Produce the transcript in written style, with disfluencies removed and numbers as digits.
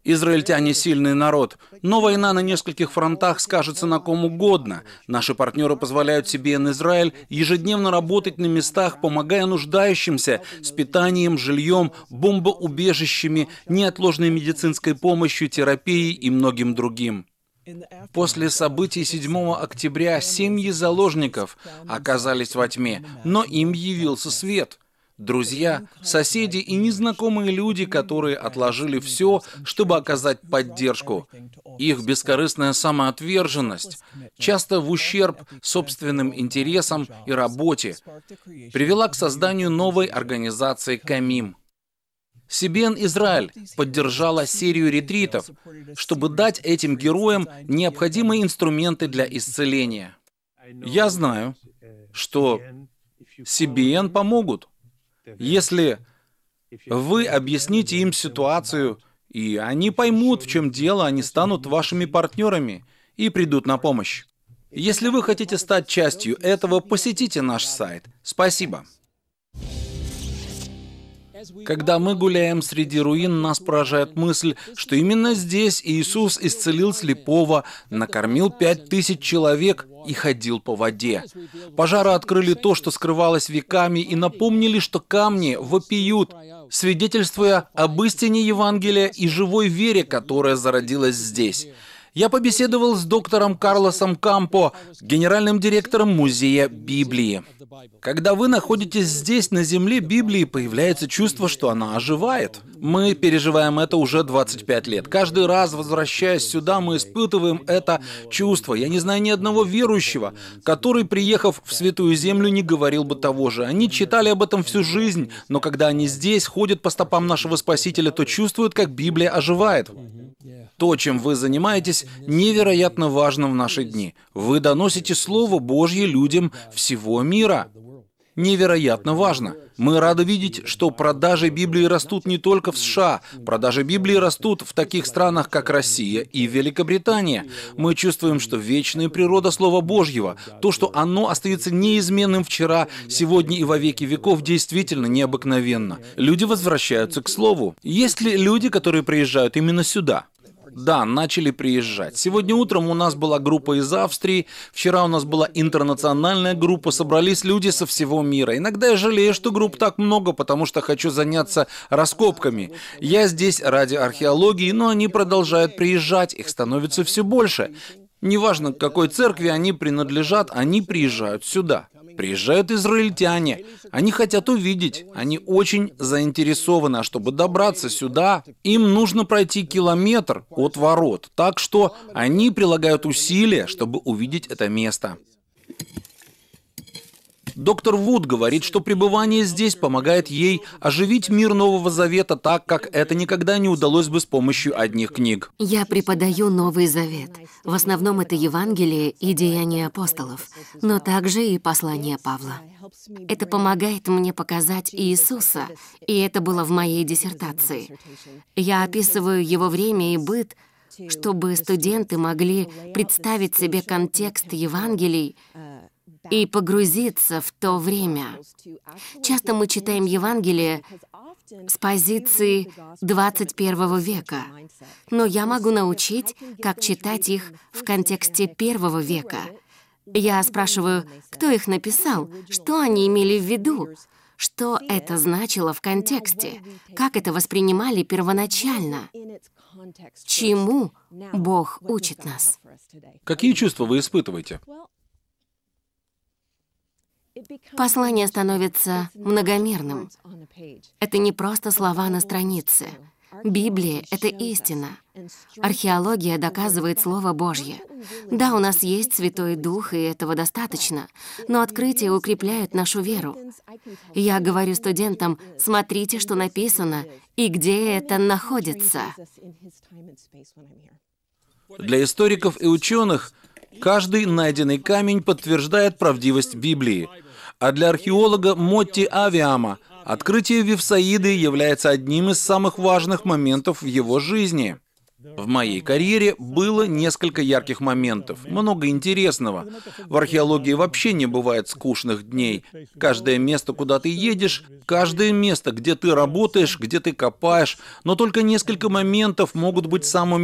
Израильтяне — сильный народ, но война на нескольких фронтах скажется на ком угодно. Наши партнеры позволяют CBN Израиль ежедневно работать на местах, помогая нуждающимся с питанием, жильем, бомбоубежищами, неотложной медицинской помощью, терапией и многим другим. После событий 7 октября семьи заложников оказались во тьме, но им явился свет. Друзья, соседи и незнакомые люди, которые отложили все, чтобы оказать поддержку. Их бескорыстная самоотверженность, часто в ущерб собственным интересам и работе, привела к созданию новой организации «Камим». CBN Израиль поддержала серию ретритов, чтобы дать этим героям необходимые инструменты для исцеления. Я знаю, что CBN помогут, если вы объясните им ситуацию, и они поймут, в чем дело, они станут вашими партнерами и придут на помощь. Если вы хотите стать частью этого, посетите наш сайт. Спасибо. Когда мы гуляем среди руин, нас поражает мысль, что именно здесь Иисус исцелил слепого, накормил 5000 человек и ходил по воде. Пожары открыли то, что скрывалось веками, и напомнили, что камни вопиют, свидетельствуя об истине Евангелия и живой вере, которая зародилась здесь. Я побеседовал с доктором Карлосом Кампо, генеральным директором Музея Библии. Когда вы находитесь здесь, на земле Библии, появляется чувство, что она оживает. Мы переживаем это уже 25 лет. Каждый раз, возвращаясь сюда, мы испытываем это чувство. Я не знаю ни одного верующего, который, приехав в Святую Землю, не говорил бы того же. Они читали об этом всю жизнь, но когда они здесь, ходят по стопам нашего Спасителя, то чувствуют, как Библия оживает. То, чем вы занимаетесь, невероятно важно в наши дни. Вы доносите Слово Божье людям всего мира. Невероятно важно. Мы рады видеть, что продажи Библии растут не только в США. Продажи Библии растут в таких странах, как Россия и Великобритания. Мы чувствуем, что вечная природа Слова Божьего, то, что оно остается неизменным вчера, сегодня и во веки веков, действительно необыкновенно. Люди возвращаются к Слову. Есть ли люди, которые приезжают именно сюда? Да, начали приезжать. Сегодня утром у нас была группа из Австрии, вчера у нас была интернациональная группа, собрались люди со всего мира. Иногда я жалею, что групп так много, потому что хочу заняться раскопками. Я здесь ради археологии, но они продолжают приезжать, их становится все больше. Неважно, к какой церкви они принадлежат, они приезжают сюда. Приезжают израильтяне. Они хотят увидеть. Они очень заинтересованы. А чтобы добраться сюда, им нужно пройти километр от ворот. Так что они прилагают усилия, чтобы увидеть это место. Доктор Вуд говорит, что пребывание здесь помогает ей оживить мир Нового Завета так, как это никогда не удалось бы с помощью одних книг. Я преподаю Новый Завет. В основном это Евангелие и Деяния апостолов, но также и послание Павла. Это помогает мне показать Иисуса, и это было в моей диссертации. Я описываю его время и быт, чтобы студенты могли представить себе контекст Евангелий и погрузиться в то время. Часто мы читаем Евангелие с позиции 21 века, но я могу научить, как читать их в контексте 1 века. Я спрашиваю, кто их написал, что они имели в виду, что это значило в контексте, как это воспринимали первоначально, чему Бог учит нас. Какие чувства вы испытываете? Послание становится многомерным. Это не просто слова на странице. Библия — это истина. Археология доказывает Слово Божье. Да, у нас есть Святой Дух, и этого достаточно, но открытия укрепляют нашу веру. Я говорю студентам, смотрите, что написано, и где это находится. Для историков и ученых каждый найденный камень подтверждает правдивость Библии. А для археолога Мотти Авиама открытие Вифсаиды является одним из самых важных моментов в его жизни. В моей карьере было несколько ярких моментов, много интересного. В археологии вообще не бывает скучных дней. Каждое место, куда ты едешь, каждое место, где ты работаешь, где ты копаешь, но только несколько моментов могут быть самыми